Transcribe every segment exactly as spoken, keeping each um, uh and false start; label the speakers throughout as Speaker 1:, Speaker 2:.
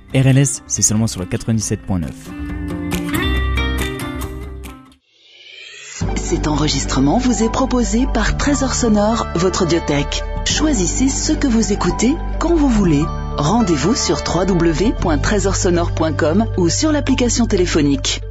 Speaker 1: R L S, c'est seulement sur le quatre-vingt-dix-sept point neuf.
Speaker 2: Cet enregistrement vous est proposé par Trésor Sonore, votre audiothèque. Choisissez ce que vous écoutez quand vous voulez. Rendez-vous sur w w w point trésor sonore point com ou sur l'application téléphonique.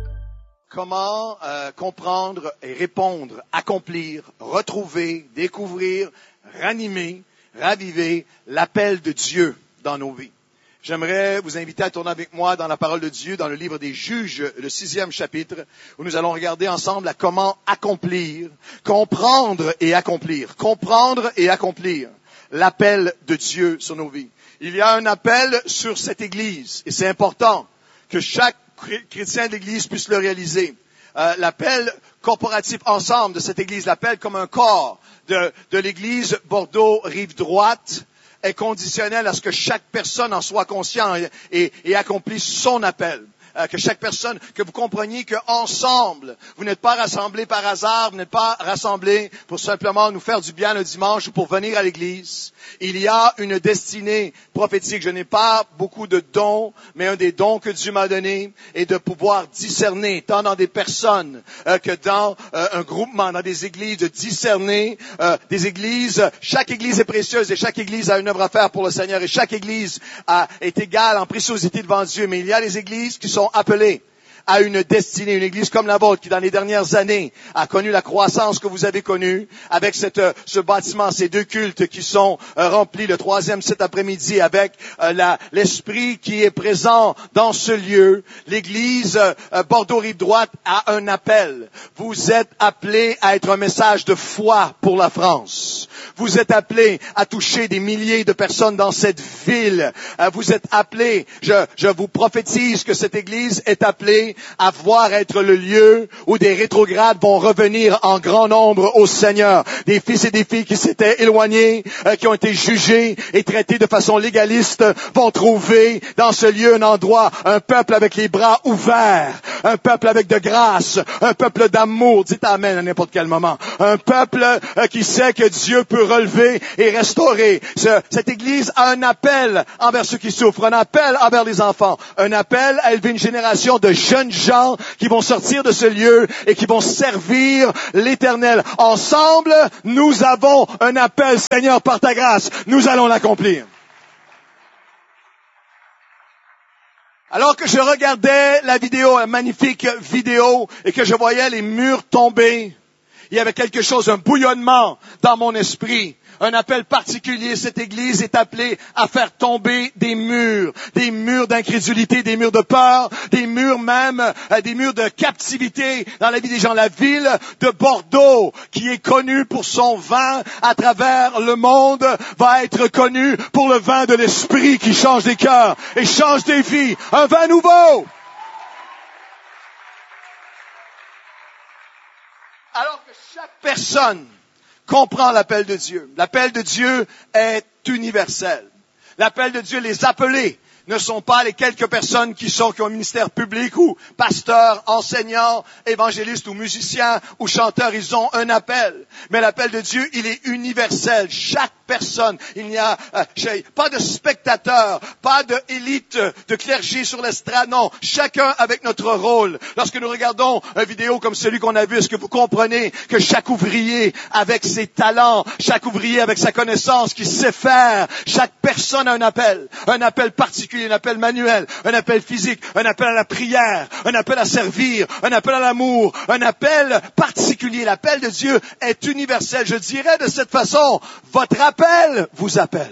Speaker 3: Comment euh, comprendre et répondre, accomplir, retrouver, découvrir, ranimer, raviver l'appel de Dieu dans nos vies. J'aimerais vous inviter à tourner avec moi dans la parole de Dieu, dans le livre des Juges, le sixième chapitre, où nous allons regarder ensemble à comment accomplir, comprendre et accomplir, comprendre et accomplir l'appel de Dieu sur nos vies. Il y a un appel sur cette Église, et c'est important que chaque chrétien de l'Église puisse le réaliser. Euh, l'appel corporatif ensemble de cette Église, l'appel comme un corps de, de l'Église Bordeaux-Rive-Droite, est conditionnel à ce que chaque personne en soit conscient et, et, et accomplisse son appel. Euh, que chaque personne, que vous compreniez qu'ensemble, vous n'êtes pas rassemblés par hasard, vous n'êtes pas rassemblés pour simplement nous faire du bien le dimanche ou pour venir à l'église. Il y a une destinée prophétique. Je n'ai pas beaucoup de dons, mais un des dons que Dieu m'a donné est de pouvoir discerner, tant dans des personnes euh, que dans euh, un groupement, dans des églises, de discerner euh, des églises. Chaque église est précieuse et chaque église a une œuvre à faire pour le Seigneur et chaque église a, est égale en préciosité devant Dieu. Mais il y a des églises qui sont appelées à une destinée, une église comme la vôtre qui dans les dernières années a connu la croissance que vous avez connue avec cette, ce bâtiment, ces deux cultes qui sont euh, remplis le troisième cet après-midi avec euh, la, l'esprit qui est présent dans ce lieu. L'église euh, Bordeaux-Rive-Droite a un appel. Vous êtes appelés à être un message de foi pour la France. Vous êtes appelés à toucher des milliers de personnes dans cette ville. Euh, vous êtes appelés, je, je vous prophétise que cette église est appelée à voir être le lieu où des rétrogrades vont revenir en grand nombre au Seigneur. Des fils et des filles qui s'étaient éloignés, euh, qui ont été jugés et traités de façon légaliste, vont trouver dans ce lieu un endroit, un peuple avec les bras ouverts, un peuple avec de grâce, un peuple d'amour, dites amen à n'importe quel moment, un peuple euh, qui sait que Dieu peut relever et restaurer. Ce, cette Église a un appel envers ceux qui souffrent, un appel envers les enfants, un appel à élever une génération de jeunes gens qui vont sortir de ce lieu et qui vont servir l'Éternel. Ensemble, nous avons un appel, Seigneur, par ta grâce, nous allons l'accomplir. Alors que je regardais la vidéo, la magnifique vidéo, et que je voyais les murs tomber, il y avait quelque chose, un bouillonnement dans mon esprit. Un appel particulier. Cette Église est appelée à faire tomber des murs, des murs d'incrédulité, des murs de peur, des murs même, euh, des murs de captivité dans la vie des gens. La ville de Bordeaux, qui est connue pour son vin à travers le monde, va être connue pour le vin de l'Esprit qui change des cœurs et change des vies. Un vin nouveau! Alors que chaque personne comprend l'appel de Dieu. L'appel de Dieu est universel. L'appel de Dieu, les appelés, ne sont pas les quelques personnes qui sont, qui ont un ministère public ou pasteurs, enseignants, évangélistes ou musiciens ou chanteurs. Ils ont un appel. Mais l'appel de Dieu, il est universel. Chaque personne, il n'y a euh, pas de spectateurs, pas d'élite de clergé sur l'estrade. Non, chacun avec notre rôle. Lorsque nous regardons une vidéo comme celui qu'on a vu, est-ce que vous comprenez que chaque ouvrier avec ses talents, chaque ouvrier avec sa connaissance qui sait faire, chaque personne a un appel, un appel particulier, un appel manuel, un appel physique, un appel à la prière, un appel à servir, un appel à l'amour, un appel particulier. L'appel de Dieu est universel. Je dirais de cette façon, votre appel vous appelle.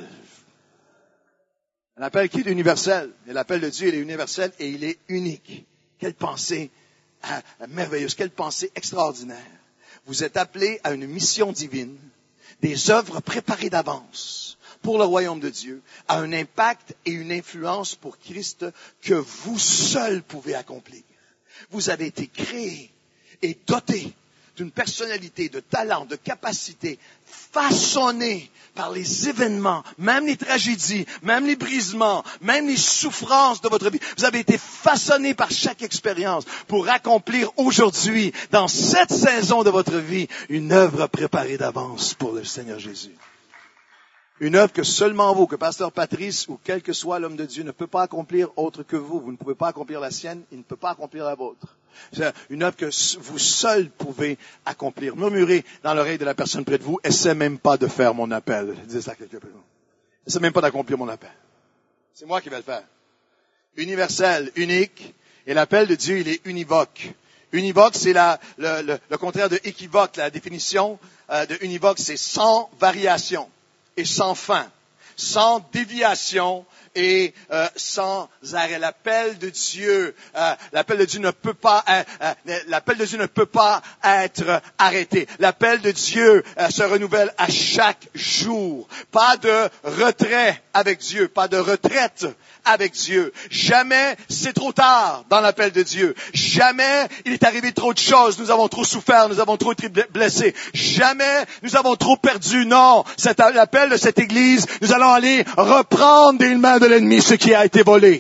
Speaker 3: Un appel qui est universel. Et l'appel de Dieu, il est universel et il est unique. Quelle pensée ah, merveilleuse, quelle pensée extraordinaire. Vous êtes appelés à une mission divine, des œuvres préparées d'avance pour le royaume de Dieu, a un impact et une influence pour Christ que vous seuls pouvez accomplir. Vous avez été créés et dotés d'une personnalité, de talent, de capacité, façonnée par les événements, même les tragédies, même les brisements, même les souffrances de votre vie. Vous avez été façonnés par chaque expérience pour accomplir aujourd'hui, dans cette saison de votre vie, une œuvre préparée d'avance pour le Seigneur Jésus. Une œuvre que seulement vous, que Pasteur Patrice ou quel que soit l'homme de Dieu ne peut pas accomplir autre que vous. Vous ne pouvez pas accomplir la sienne, il ne peut pas accomplir la vôtre. C'est une œuvre que vous seul pouvez accomplir. Murmurez dans l'oreille de la personne près de vous, essaie même pas de faire mon appel. Dis ça à quelqu'un près de vous. Essaie même pas d'accomplir mon appel. C'est moi qui vais le faire. Universel, unique, et l'appel de Dieu, il est univoque. Univoque, c'est la, le, le, le contraire de équivoque. La définition euh, de univoque, c'est sans variation et sans fin, sans déviation et euh, sans arrêt. L'appel de Dieu, euh, l'appel de Dieu ne peut pas, euh, euh, l'appel de Dieu ne peut pas être arrêté. L'appel de Dieu euh, se renouvelle à chaque jour. Pas de retrait avec Dieu, pas de retraite avec Dieu. Jamais c'est trop tard dans l'appel de Dieu. Jamais il est arrivé trop de choses. Nous avons trop souffert, nous avons trop été blessés. Jamais nous avons trop perdu. Non, c'est l'appel de cette Église. Nous allons aller reprendre des mains de l'ennemi ce qui a été volé.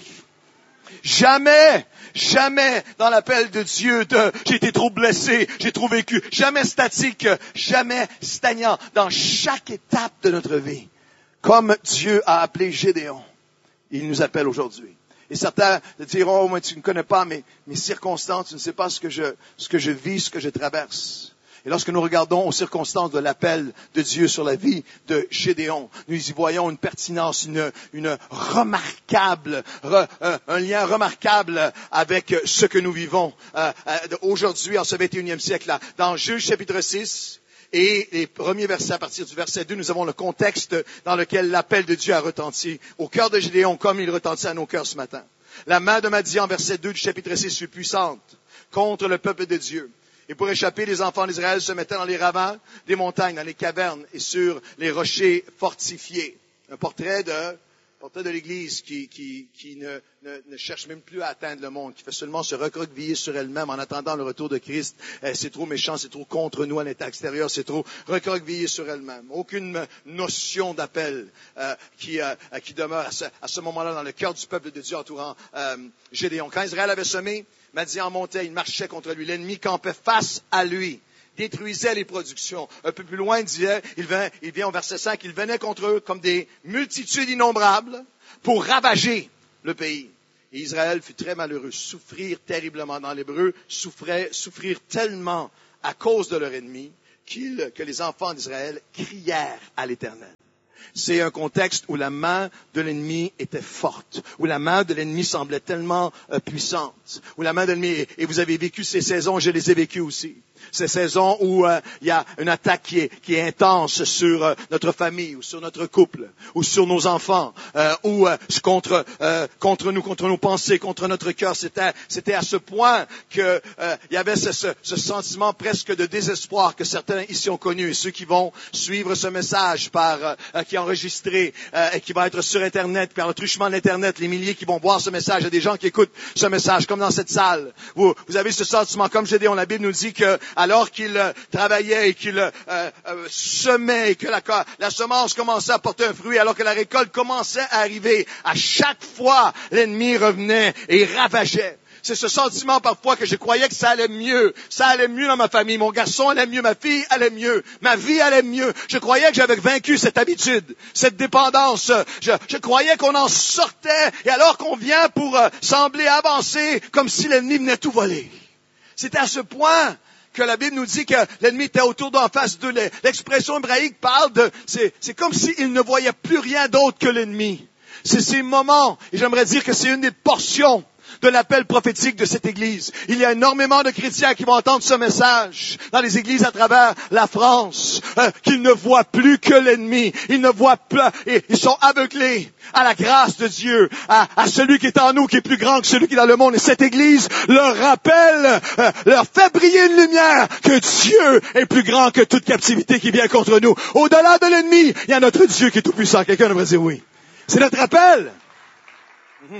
Speaker 3: Jamais, jamais dans l'appel de Dieu de j'ai été trop blessé, j'ai trop vécu. Jamais statique, jamais stagnant. Dans chaque étape de notre vie, comme Dieu a appelé Gédéon, il nous appelle aujourd'hui. Et certains diront, oh, moi, tu ne connais pas mes, mes circonstances, tu ne sais pas ce que je, ce que je vis, ce que je traverse. Et lorsque nous regardons aux circonstances de l'appel de Dieu sur la vie de Gédéon, nous y voyons une pertinence, une, une remarquable, re, euh, un lien remarquable avec ce que nous vivons euh, euh, aujourd'hui en ce vingt et unième siècle-là. Dans Juge chapitre six, et les premiers versets, à partir du verset deux, nous avons le contexte dans lequel l'appel de Dieu a retenti au cœur de Gédéon comme il retentit à nos cœurs ce matin. La main de Madian, verset deux du chapitre six, fut puissante contre le peuple de Dieu. Et pour échapper, les enfants d'Israël se mettaient dans les ravins des montagnes, dans les cavernes et sur les rochers fortifiés. Un portrait de, portrait de l'Église qui, qui, qui ne, ne, ne cherche même plus à atteindre le monde, qui fait seulement se recroqueviller sur elle-même en attendant le retour de Christ. Eh, c'est trop méchant, c'est trop contre nous à l'extérieur, c'est trop recroqueviller sur elle-même. Aucune notion d'appel euh, qui, euh, qui demeure à ce, à ce moment-là dans le cœur du peuple de Dieu entourant euh, Gédéon. Quand Israël avait semé, Madian montait, il marchait contre lui. L'ennemi campait face à lui, détruisait les productions. Un peu plus loin, il disait, il vient, il vient au verset cinq, il venait contre eux comme des multitudes innombrables pour ravager le pays. Et Israël fut très malheureux, souffrir terriblement. Dans l'hébreu, souffrait, souffrir tellement à cause de leur ennemi qu'il, que les enfants d'Israël crièrent à l'Éternel. C'est un contexte où la main de l'ennemi était forte, où la main de l'ennemi semblait tellement euh, puissante, où la main de l'ennemi, et vous avez vécu ces saisons, je les ai vécues aussi. Ces saisons où euh, il y a une attaque qui est, qui est intense sur euh, notre famille, ou sur notre couple, ou sur nos enfants, euh, ou euh, contre euh, contre nous, contre nos pensées, contre notre cœur. C'était c'était à ce point que euh, il y avait ce, ce, ce sentiment presque de désespoir que certains ici ont connu. Et ceux qui vont suivre ce message par euh, qui est enregistré euh, et qui va être sur Internet, par le truchement de l'Internet, les milliers qui vont voir ce message, il y a des gens qui écoutent ce message, comme dans cette salle. Vous, vous avez ce sentiment, comme j'ai dit, la Bible nous dit que alors qu'il euh, travaillait et qu'il euh, euh, semait et que la, la semence commençait à porter un fruit, alors que la récolte commençait à arriver, à chaque fois, l'ennemi revenait et ravageait. C'est ce sentiment parfois que je croyais que ça allait mieux. Ça allait mieux dans ma famille. Mon garçon allait mieux, ma fille allait mieux, ma vie allait mieux. Je croyais que j'avais vaincu cette habitude, cette dépendance. Je, je croyais qu'on en sortait et alors qu'on vient pour euh, sembler avancer comme si l'ennemi venait tout voler. C'était à ce point que la Bible nous dit que l'ennemi était autour d'en face d'eux. L'expression hébraïque parle de, c'est, c'est comme s'il ne voyait plus rien d'autre que l'ennemi. C'est ces moments, et j'aimerais dire que c'est une des portions de l'appel prophétique de cette Église. Il y a énormément de chrétiens qui vont entendre ce message dans les églises à travers la France, euh, qu'ils ne voient plus que l'ennemi. Ils ne voient plus, et ils sont aveuglés à la grâce de Dieu, à, à celui qui est en nous, qui est plus grand que celui qui est dans le monde. Et cette Église leur rappelle, euh, leur fait briller une lumière que Dieu est plus grand que toute captivité qui vient contre nous. Au-delà de l'ennemi, il y a notre Dieu qui est tout puissant. Quelqu'un devrait dire oui. C'est notre appel. Mm-hmm.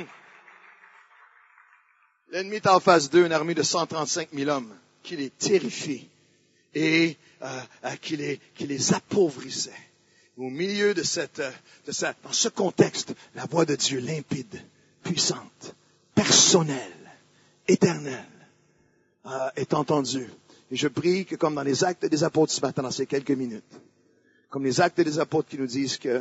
Speaker 3: L'ennemi est en face d'eux, une armée de cent trente-cinq mille hommes qui les terrifie et euh, euh, qui, les, qui les appauvrissait. Au milieu de cette, de cette, dans ce contexte, la voix de Dieu limpide, puissante, personnelle, éternelle, euh, est entendue. Et je prie que comme dans les actes des apôtres ce matin, dans ces quelques minutes, comme les actes des apôtres qui nous disent que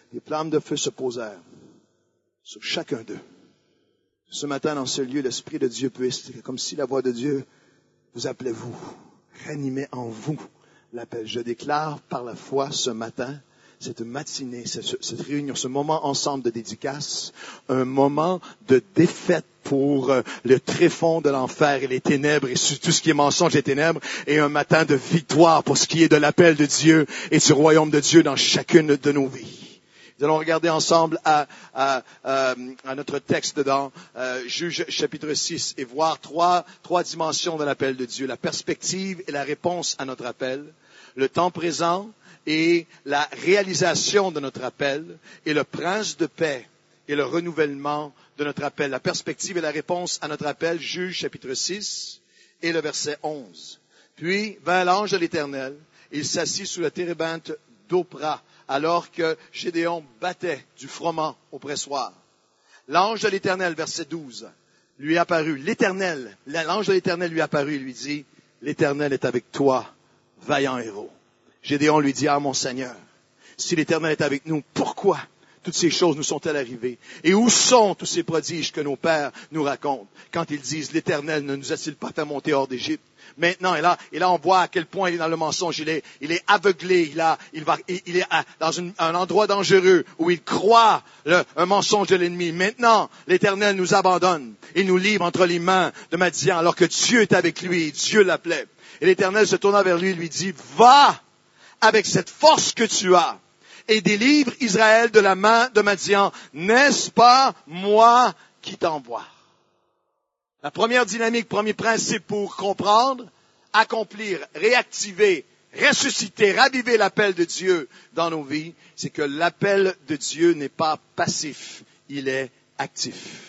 Speaker 3: les flammes de feu se posèrent sur chacun d'eux. Ce matin, dans ce lieu, l'Esprit de Dieu puisse, comme si la voix de Dieu vous appelait vous, ranimez en vous l'appel. Je déclare par la foi ce matin, cette matinée, cette, cette réunion, ce moment ensemble de dédicace, un moment de défaite pour euh, le tréfonds de l'enfer et les ténèbres et tout ce qui est mensonge et ténèbres, et un matin de victoire pour ce qui est de l'appel de Dieu et du royaume de Dieu dans chacune de nos vies. Nous allons regarder ensemble à, à, à, à notre texte dans euh, Juge chapitre six et voir trois, trois dimensions de l'appel de Dieu. La perspective et la réponse à notre appel, le temps présent et la réalisation de notre appel, et le prince de paix et le renouvellement de notre appel. La perspective et la réponse à notre appel, Juge chapitre six et le verset onze. Puis vint l'ange de l'Éternel, et il s'assit sous la térébinthe d'Opra, alors que Gédéon battait du froment au pressoir. L'ange de l'Éternel, verset douze, lui apparut. L'Éternel, l'ange de l'Éternel lui apparut et lui dit, l'Éternel est avec toi, vaillant héros. Gédéon lui dit, ah mon Seigneur, si l'Éternel est avec nous, pourquoi toutes ces choses nous sont-elles arrivées? Et où sont tous ces prodiges que nos pères nous racontent quand ils disent, l'Éternel ne nous a-t-il pas fait monter hors d'Égypte? Maintenant, et là, et là, on voit à quel point il est dans le mensonge. Il est, il est aveuglé. Il a, il va, il, il est à, dans une, un endroit dangereux où il croit le, un mensonge de l'ennemi. Maintenant, l'Éternel nous abandonne. Il nous livre entre les mains de Madian, alors que Dieu est avec lui et Dieu l'appelait. Et l'Éternel se tourna vers lui et lui dit, va avec cette force que tu as et délivre Israël de la main de Madian. N'est-ce pas moi qui t'envoie? La première dynamique, premier principe pour comprendre, accomplir, réactiver, ressusciter, raviver l'appel de Dieu dans nos vies, c'est que l'appel de Dieu n'est pas passif, il est actif.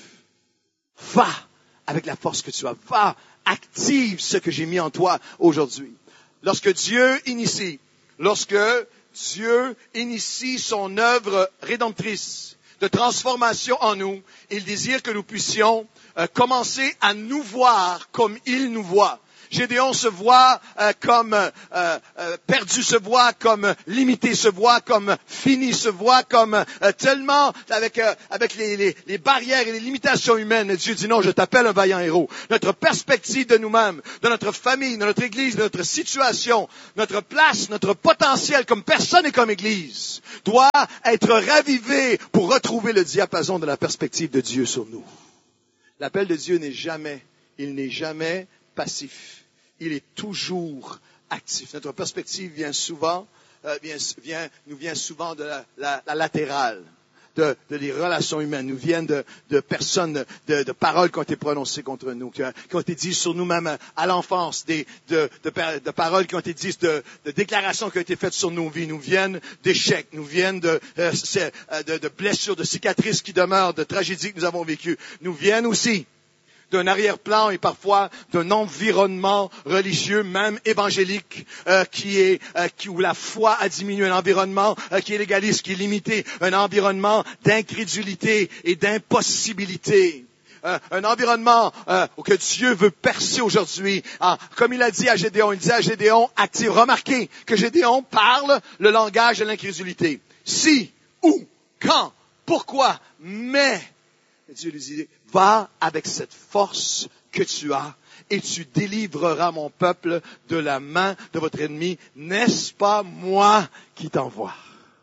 Speaker 3: Va avec la force que tu as, va, active ce que j'ai mis en toi aujourd'hui. Lorsque Dieu initie, lorsque Dieu initie son œuvre rédemptrice de transformation en nous, il désire que nous puissions Euh, commencer à nous voir comme il nous voit. Gédéon se voit euh, comme euh, euh, perdu, se voit comme limité, se voit comme fini, se voit comme euh, tellement avec euh, avec les, les, les barrières et les limitations humaines. Dieu dit non, je t'appelle un vaillant héros. Notre perspective de nous-mêmes, de notre famille, de notre Église, de notre situation, notre place, notre potentiel comme personne et comme Église doit être ravivé pour retrouver le diapason de la perspective de Dieu sur nous. L'appel de Dieu n'est jamais, il n'est jamais passif. Il est toujours actif. Notre perspective vient souvent, euh, vient, vient, nous vient souvent de la, la, la latérale, de, de des relations humaines, nous viennent de, de personnes, de, de paroles qui ont été prononcées contre nous, qui, qui ont été dites sur nous-mêmes à l'enfance, des, de, de, de paroles qui ont été dites, de, de déclarations qui ont été faites sur nos vies, nous viennent d'échecs, nous viennent de, euh, de, de blessures, de cicatrices qui demeurent, de tragédies que nous avons vécues, nous viennent aussi d'un arrière-plan et parfois d'un environnement religieux, même évangélique, euh, qui est euh, qui, où la foi a diminué, un environnement euh, qui est légaliste, qui est limité, un environnement d'incrédulité et d'impossibilité. Euh, un environnement euh, que Dieu veut percer aujourd'hui. Ah, comme il a dit à Gédéon, il dit à Gédéon, active. Remarquez que Gédéon parle le langage de l'incrédulité. Si, où, quand, pourquoi, mais... Dieu lui dit, va avec cette force que tu as et tu délivreras mon peuple de la main de votre ennemi. N'est-ce pas moi qui t'envoie?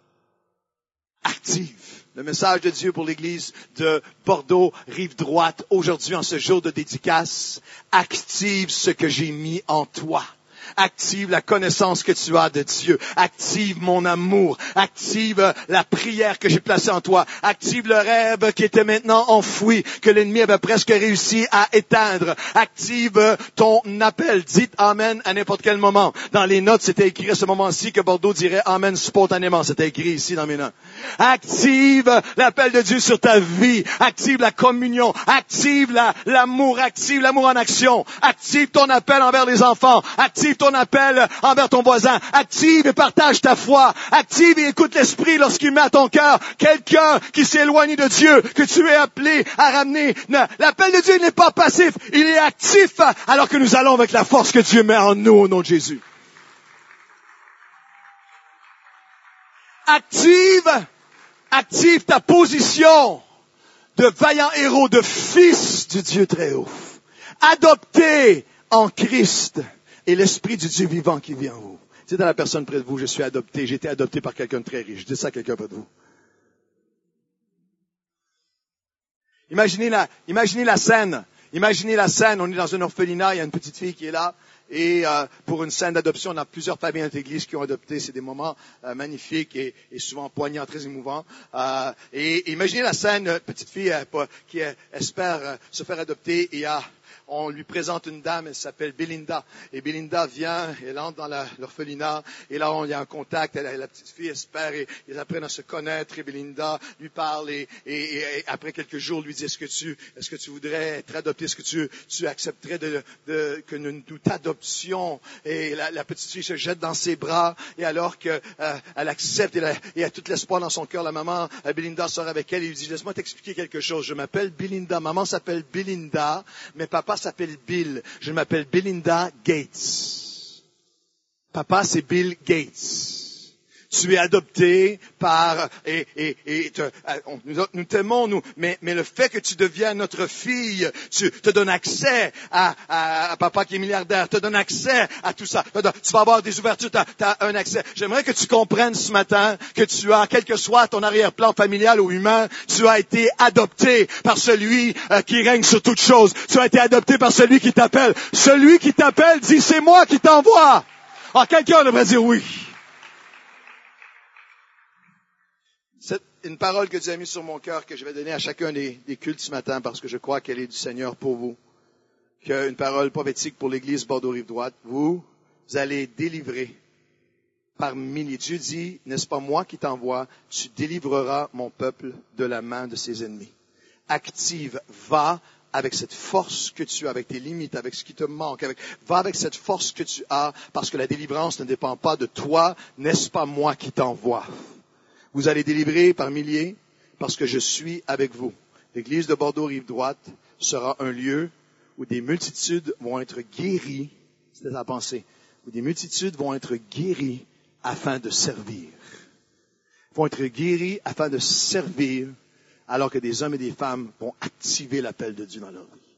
Speaker 3: Active. Le message de Dieu pour l'Église de Bordeaux, rive droite, aujourd'hui en ce jour de dédicace. Active ce que j'ai mis en toi. Active la connaissance que tu as de Dieu. Active mon amour. Active la prière que j'ai placée en toi. Active le rêve qui était maintenant enfoui, que l'ennemi avait presque réussi à éteindre. Active ton appel. Dites Amen à n'importe quel moment. Dans les notes, c'était écrit à ce moment-ci que Bordeaux dirait Amen spontanément. C'était écrit ici dans mes notes. Active l'appel de Dieu sur ta vie. Active la communion. Active la, l'amour. Active l'amour en action. Active ton appel envers les enfants. Active ton appel envers ton voisin. Active et partage ta foi. Active et écoute l'Esprit lorsqu'il met à ton cœur quelqu'un qui s'est éloigné de Dieu, que tu es appelé à ramener. L'appel de Dieu n'est pas passif, il est actif alors que nous allons avec la force que Dieu met en nous au nom de Jésus. Active Active ta position de vaillant héros, de fils du Dieu très haut. Adopté en Christ et l'Esprit du Dieu vivant qui vit en vous. Dites à la personne près de vous, je suis adopté, j'ai été adopté par quelqu'un de très riche. Dites ça à quelqu'un près de vous. Imaginez la, imaginez la scène. Imaginez la scène, on est dans un orphelinat, il y a une petite fille qui est là. Et euh, pour une scène d'adoption, on a plusieurs familles dans notre église qui ont adopté. C'est des moments euh, magnifiques et, et souvent poignants, très émouvants. Euh, et, et imaginez la scène, euh, petite fille euh, qui euh, espère euh, se faire adopter. Et il y a on lui présente une dame, elle s'appelle Belinda. Et Belinda vient, elle entre dans la, l'orphelinat. Et là, on, il y a un contact. Elle, la petite fille espère et ils apprennent à se connaître. Et Belinda lui parle. Et, et, et après quelques jours, lui dit, est-ce que tu, est-ce que tu voudrais être adopté? Est-ce que tu, tu accepterais de, de, que nous, nous t'adoptions? Et la, la petite fille se jette dans ses bras. Et alors que euh, elle accepte et, la, et a tout l'espoir dans son cœur, la maman, euh, Belinda sort avec elle et lui dit, laisse-moi t'expliquer quelque chose. Je m'appelle Belinda. Maman s'appelle Belinda, mais papa s'appelle Bill. Je m'appelle Belinda Gates. Papa, c'est Bill Gates. Tu es adopté par et et et te, on, nous, nous t'aimons nous, mais mais le fait que tu deviens notre fille, tu te donnes accès à, à, à papa qui est milliardaire, te donne accès à tout ça. Tu vas avoir des ouvertures, tu as un accès. J'aimerais que tu comprennes ce matin que tu as, quel que soit ton arrière-plan familial ou humain, tu as été adopté par celui euh, qui règne sur toute chose. Tu as été adopté par celui qui t'appelle. Celui qui t'appelle dit c'est moi qui t'envoie. Ah, quelqu'un devrait dire oui. C'est une parole que Dieu a mise sur mon cœur que je vais donner à chacun des, des cultes ce matin parce que je crois qu'elle est du Seigneur pour vous. Qu'une parole prophétique pour l'Église Bordeaux-Rive-Droite. Vous, vous allez délivrer par milliers. Dieu dit, n'est-ce pas moi qui t'envoie, tu délivreras mon peuple de la main de ses ennemis. Active, va avec cette force que tu as, avec tes limites, avec ce qui te manque, avec, va avec cette force que tu as parce que la délivrance ne dépend pas de toi, n'est-ce pas moi qui t'envoie. Vous allez délivrer par milliers parce que je suis avec vous. L'Église de Bordeaux-Rive-Droite sera un lieu où des multitudes vont être guéries, c'est à penser, où des multitudes vont être guéries afin de servir. Vont être guéries afin de servir alors que des hommes et des femmes vont activer l'appel de Dieu dans leur vie.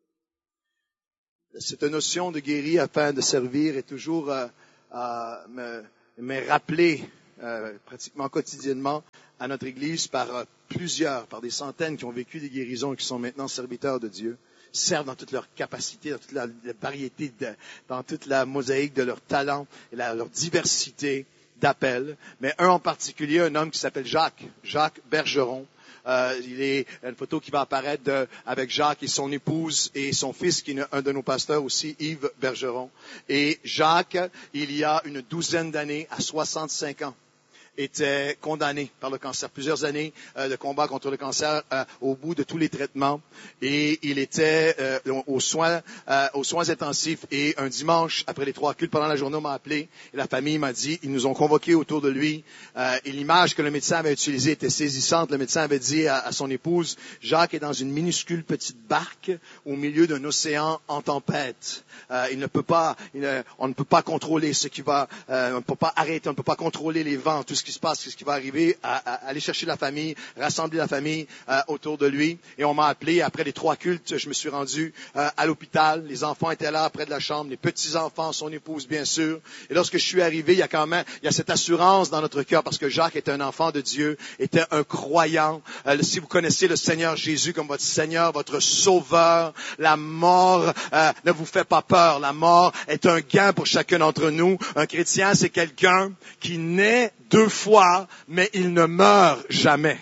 Speaker 3: Cette notion de guérir afin de servir est toujours euh, euh, me, me rappeler Euh, pratiquement quotidiennement à notre Église par euh, plusieurs, par des centaines qui ont vécu des guérisons et qui sont maintenant serviteurs de Dieu, servent dans toute leur capacité, dans toute la, la variété, de, dans toute la mosaïque de leurs talents et la, leur diversité d'appels. Mais un en particulier, un homme qui s'appelle Jacques, Jacques Bergeron. Euh, il est une photo qui va apparaître de, avec Jacques et son épouse et son fils, qui est un de nos pasteurs aussi, Yves Bergeron. Et Jacques, il y a une douzaine d'années, à soixante-cinq ans, était condamné par le cancer. Plusieurs années euh, de combat contre le cancer euh, au bout de tous les traitements. Et il était euh, aux soins euh, aux soins intensifs. Et un dimanche, après les trois cultes, pendant la journée, on m'a appelé. Et la famille m'a dit, ils nous ont convoqués autour de lui. Euh, et l'image que le médecin avait utilisée était saisissante. Le médecin avait dit à, à son épouse, Jacques est dans une minuscule petite barque au milieu d'un océan en tempête. Euh, il ne peut pas, il ne, on ne peut pas contrôler ce qui va, euh, on ne peut pas arrêter, on ne peut pas contrôler les vents, tout ce qui se passe, ce qui va arriver, à, à aller chercher la famille, rassembler la famille euh, autour de lui. Et on m'a appelé, après les trois cultes, je me suis rendu euh, à l'hôpital. Les enfants étaient là, près de la chambre, les petits-enfants, son épouse, bien sûr. Et lorsque je suis arrivé, il y a quand même, il y a cette assurance dans notre cœur, parce que Jacques était un enfant de Dieu, était un croyant. Euh, si vous connaissez le Seigneur Jésus comme votre Seigneur, votre Sauveur, la mort euh, ne vous fait pas peur. La mort est un gain pour chacun d'entre nous. Un chrétien, c'est quelqu'un qui naît deux fois, mais il ne meurt jamais.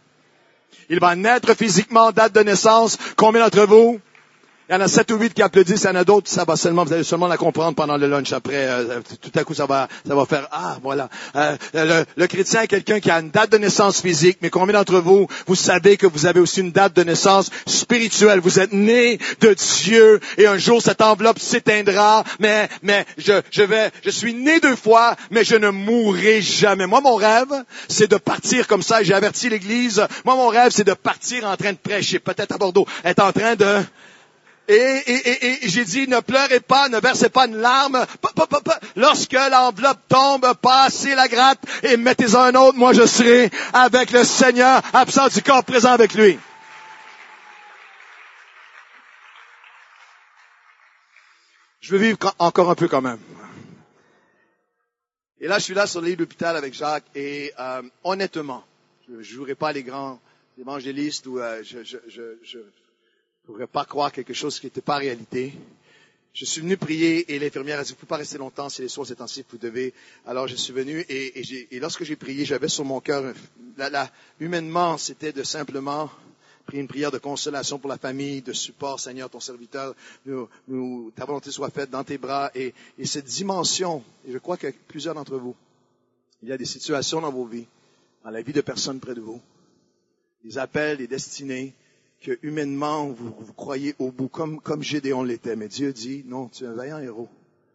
Speaker 3: Il va naître physiquement, date de naissance. Combien d'entre vous? Il y en a sept ou huit qui applaudissent, il y en a d'autres, ça va seulement, vous allez seulement la comprendre pendant le lunch après. Euh, tout à coup, ça va, ça va faire, ah, voilà. Euh, le, le chrétien est quelqu'un qui a une date de naissance physique, mais combien d'entre vous, vous savez que vous avez aussi une date de naissance spirituelle? Vous êtes né de Dieu, et un jour, cette enveloppe s'éteindra, mais, mais, je, je vais, je suis né deux fois, mais je ne mourrai jamais. Moi, mon rêve, c'est de partir comme ça, et j'ai averti l'Église. Moi, mon rêve, c'est de partir en train de prêcher, peut-être à Bordeaux, être en train de Et, et, et, et j'ai dit, ne pleurez pas, ne versez pas une larme. Pa, pa, pa, pa. Lorsque l'enveloppe tombe, passez la gratte et mettez-en un autre. Moi, je serai avec le Seigneur, absent du corps, présent avec lui. Je veux vivre encore un peu quand même. Et là, je suis là sur le lit d'hôpital avec Jacques et euh, honnêtement, je ne jouerai pas les grands évangélistes ou euh, je je je je pourrais pas croire quelque chose qui n'était pas réalité. Je suis venu prier et l'infirmière a dit, vous ne pouvez pas rester longtemps, c'est les soirs ces temps-ci, vous devez. Alors je suis venu et, et, j'ai, et lorsque j'ai prié, j'avais sur mon cœur, là, là, humainement, c'était de simplement prier une prière de consolation pour la famille, de support, Seigneur, ton serviteur, nous, nous, ta volonté soit faite dans tes bras. Et, et cette dimension, et je crois que plusieurs d'entre vous, il y a des situations dans vos vies, dans la vie de personnes près de vous, des appels, des destinées, que humainement, vous, vous croyez au bout, comme, comme Gédéon l'était. Mais Dieu dit, non, tu es un vaillant héros.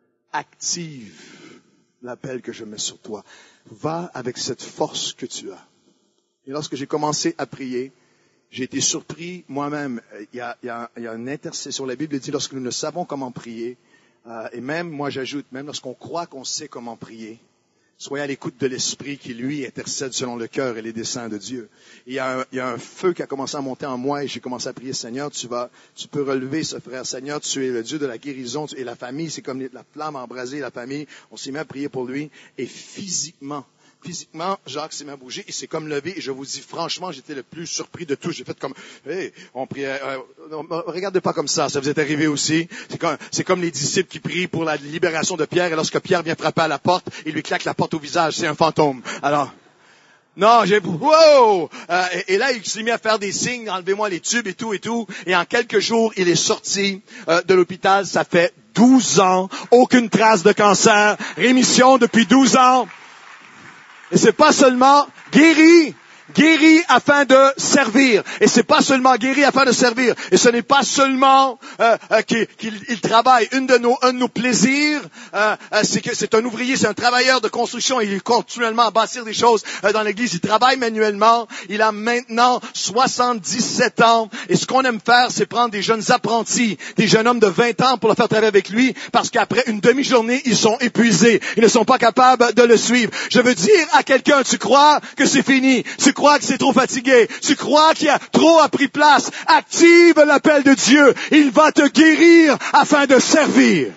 Speaker 3: Active l'appel que je mets sur toi. Va avec cette force que tu as. Et lorsque j'ai commencé à prier, j'ai été surpris moi-même. Il y a, il y a, il y a une intercession. La Bible dit, lorsque nous ne savons comment prier, euh, et même, moi j'ajoute, même lorsqu'on croit qu'on sait comment prier, soyez à l'écoute de l'Esprit qui, lui, intercède selon le cœur et les desseins de Dieu. Et il y a un, il y a un feu qui a commencé à monter en moi et j'ai commencé à prier, Seigneur, tu vas, tu peux relever ce frère. Seigneur, tu es le Dieu de la guérison. Tu, et la famille, c'est comme la flamme embrasée, la famille. On s'est mis à prier pour lui. Et physiquement, Physiquement, Jacques s'est mis à bouger, il s'est comme levé, et je vous dis franchement, j'étais le plus surpris de tout. J'ai fait comme, hey, on priait, euh, regardez pas comme ça, ça vous est arrivé aussi. C'est comme, c'est comme les disciples qui prient pour la libération de Pierre, et lorsque Pierre vient frapper à la porte, il lui claque la porte au visage, c'est un fantôme. Alors, non, j'ai, wow! Euh, et, et là, il s'est mis à faire des signes, enlevez-moi les tubes et tout et tout, et en quelques jours, il est sorti euh, de l'hôpital, ça fait douze ans, aucune trace de cancer, rémission depuis douze ans. Et c'est pas seulement guéri, guéri afin de servir. Et c'est pas seulement guéri afin de servir. Et ce n'est pas seulement euh, euh, qu'il, qu'il il travaille. Une de nos, un de nos plaisirs, euh, euh, c'est que c'est un ouvrier, c'est un travailleur de construction. Il est continuellement à bâtir des choses euh, dans l'Église. Il travaille manuellement. Il a maintenant soixante-dix-sept ans. Et ce qu'on aime faire, c'est prendre des jeunes apprentis, des jeunes hommes de vingt ans pour le faire travailler avec lui, parce qu'après une demi-journée, ils sont épuisés. Ils ne sont pas capables de le suivre. Je veux dire à quelqu'un, tu crois que c'est fini? Tu crois que c'est trop fatigué? Tu crois qu'il y a trop a pris place? Active l'appel de Dieu. Il va te guérir afin de servir.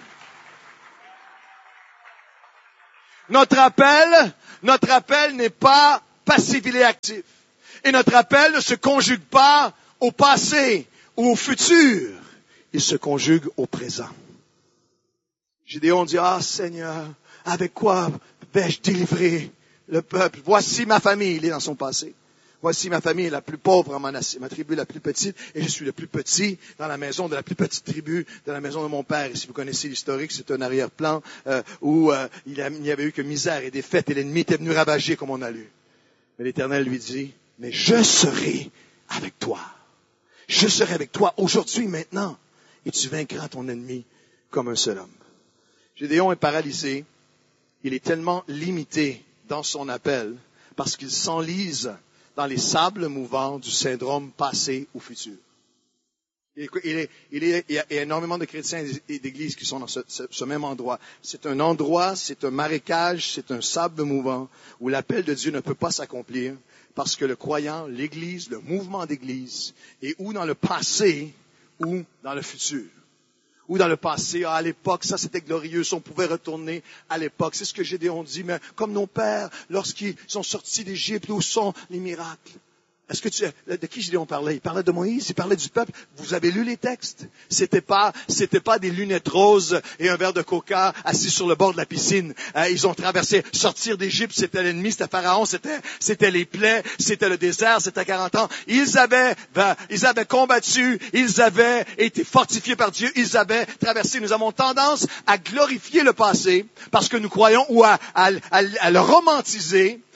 Speaker 3: Notre appel, notre appel n'est pas passif, il est actif. Et notre appel ne se conjugue pas au passé ou au futur. Il se conjugue au présent. Gédéon dit, ah Seigneur, avec quoi vais-je délivrer le peuple? Voici ma famille, il est dans son passé. Voici ma famille la plus pauvre en Manassé, ma tribu la plus petite, et je suis le plus petit dans la maison de la plus petite tribu, de la maison de mon père. Et si vous connaissez l'historique, c'est un arrière-plan euh, où euh, il n'y avait eu que misère et défaite, et l'ennemi était venu ravager, comme on a lu. Mais l'Éternel lui dit, mais je serai avec toi. Je serai avec toi aujourd'hui, maintenant, et tu vaincras ton ennemi comme un seul homme. Gédéon est paralysé. Il est tellement limité dans son appel parce qu'il s'enlise dans les sables mouvants du syndrome passé ou futur. Il, est, il, est, il, est, il y a énormément de chrétiens et d'églises qui sont dans ce, ce, ce même endroit. C'est un endroit, c'est un marécage, c'est un sable mouvant où l'appel de Dieu ne peut pas s'accomplir parce que le croyant, l'église, le mouvement d'église est ou dans le passé ou dans le futur. Ou dans le passé, ah, à l'époque, ça c'était glorieux, si on pouvait retourner à l'époque. C'est ce que Gédéon dit, mais comme nos pères, lorsqu'ils sont sortis d'Égypte, où sont les miracles? Est-ce que tu, de qui Gédéon parlait? Il parlait de Moïse, il parlait du peuple. Vous avez lu les textes. C'était pas, c'était pas des lunettes roses et un verre de coca assis sur le bord de la piscine. Euh, ils ont traversé, sortir d'Égypte, c'était l'ennemi, c'était Pharaon, c'était, c'était les plaies, c'était le désert, c'était quarante ans. Ils avaient, ben, ils avaient combattu, ils avaient été fortifiés par Dieu, ils avaient traversé. Nous avons tendance à glorifier le passé parce que nous croyons ou à, à, à, à le romantiser.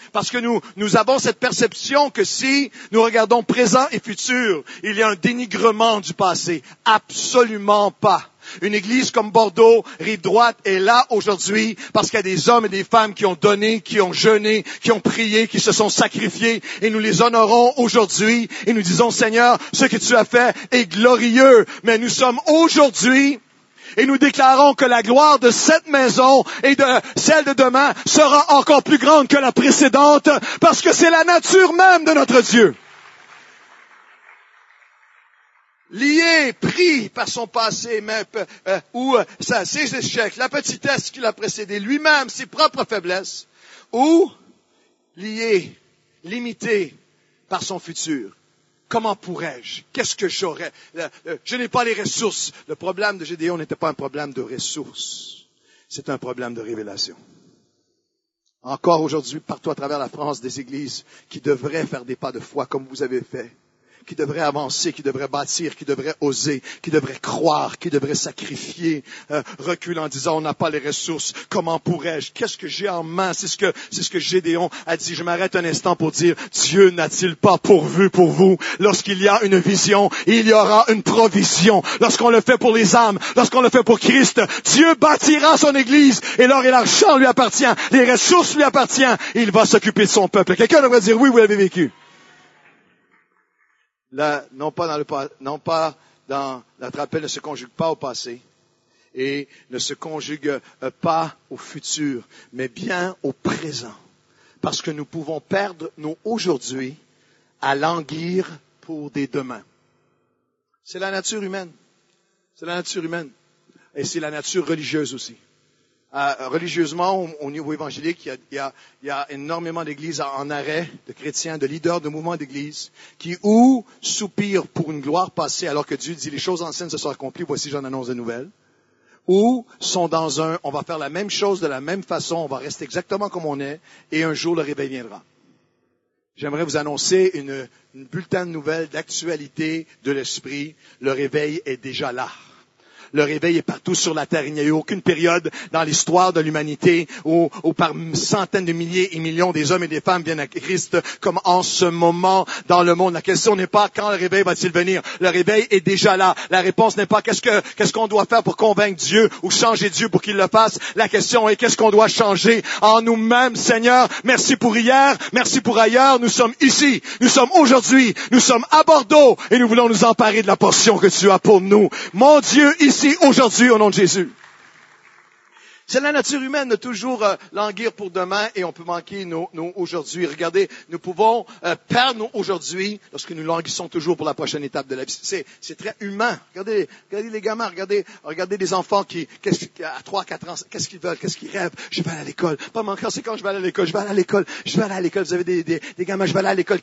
Speaker 3: Parce que nous, nous avons cette perception que si nous regardons présent et futur, il y a un dénigrement du passé. Absolument pas. Une église comme Bordeaux, Rive-Droite, est là aujourd'hui parce qu'il y a des hommes et des femmes qui ont donné, qui ont jeûné, qui ont prié, qui se sont sacrifiés. Et nous les honorons aujourd'hui et nous disons, Seigneur, ce que tu as fait est glorieux. Mais nous sommes aujourd'hui et nous déclarons que la gloire de cette maison et de celle de demain sera encore plus grande que la précédente parce que c'est la nature même de notre Dieu. Lié, pris par son passé, mais, euh, ou euh, ça, ses échecs, la petitesse qui l'a précédé, lui-même, ses propres faiblesses, ou lié, limité par son futur. Comment pourrais-je? Qu'est-ce que j'aurais? Euh, euh, je n'ai pas les ressources. Le problème de Gédéon n'était pas un problème de ressources. C'est un problème de révélation. Encore aujourd'hui, partout à travers la France, des églises qui devraient faire des pas de foi comme vous avez fait, qui devraient avancer, qui devraient bâtir, qui devraient oser, qui devraient croire, qui devraient sacrifier, euh, reculer en disant on n'a pas les ressources, comment pourrais-je? Qu'est-ce que j'ai en main? C'est ce que c'est ce que Gédéon a dit. Je m'arrête un instant pour dire Dieu n'a-t-il pas pourvu pour vous? Lorsqu'il y a une vision, il y aura une provision. Lorsqu'on le fait pour les âmes, lorsqu'on le fait pour Christ, Dieu bâtira son église et l'or et l'argent lui appartient, les ressources lui appartiennent, et il va s'occuper de son peuple. Quelqu'un devrait dire oui, vous l'avez vécu. Là, non pas dans le non pas dans notre appel ne se conjugue pas au passé et ne se conjugue pas au futur, mais bien au présent. Parce que nous pouvons perdre nos aujourd'hui à languir pour des demain. C'est la nature humaine. C'est la nature humaine. Et c'est la nature religieuse aussi. Euh, religieusement, au, au niveau évangélique, il y a, il y a, il y a énormément d'églises en arrêt, de chrétiens, de leaders de mouvements d'église, qui ou soupirent pour une gloire passée alors que Dieu dit les choses anciennes se sont accomplies, voici j'en annonce de nouvelles, ou sont dans un, on va faire la même chose de la même façon, on va rester exactement comme on est, et un jour le réveil viendra. J'aimerais vous annoncer une, une bulletin de nouvelles d'actualité de l'esprit. Le réveil est déjà là. Le réveil est partout sur la terre. Il n'y a eu aucune période dans l'histoire de l'humanité où, où par centaines de milliers et millions des hommes et des femmes viennent à Christ comme en ce moment dans le monde. La question n'est pas quand le réveil va-t-il venir. Le réveil est déjà là. La réponse n'est pas qu'est-ce que, qu'est-ce qu'on doit faire pour convaincre Dieu ou changer Dieu pour qu'il le fasse. La question est qu'est-ce qu'on doit changer en nous-mêmes, Seigneur. Merci pour hier, merci pour ailleurs. Nous sommes ici, nous sommes aujourd'hui, nous sommes à Bordeaux et nous voulons nous emparer de la portion que tu as pour nous. Mon Dieu, ici, aujourd'hui, au nom de Jésus. C'est la nature humaine de toujours euh, languir pour demain et on peut manquer nos, nos aujourd'hui. Regardez, nous pouvons euh, perdre nos aujourd'hui lorsque nous languissons toujours pour la prochaine étape de la vie. C'est, c'est très humain. Regardez, regardez les gamins, regardez, regardez des enfants qui, qu'est-ce, à trois, quatre ans, qu'est-ce qu'ils veulent, qu'est-ce qu'ils rêvent? Je vais aller à l'école. Pas manquer, c'est quand je vais aller à l'école, je vais aller à l'école, je vais aller à l'école. Vous avez des, des, des gamins, je vais aller à l'école.